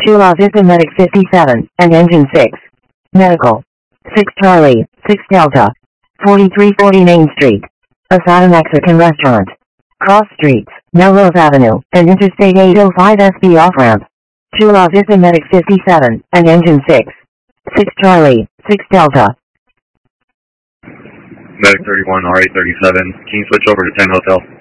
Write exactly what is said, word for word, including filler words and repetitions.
Chula Vista Medic fifty-seven, and Engine six. Medical. six Charlie, six Delta. forty-three forty Main Street. Asada Mexican Restaurant. Cross Streets, Melrose Avenue, and Interstate eight oh five S B off-ramp. Chula Vista Medic fifty-seven, and Engine six. six Charlie, six Delta. Medic thirty-one, R eight thirty-seven. Can you switch over to ten Hotel?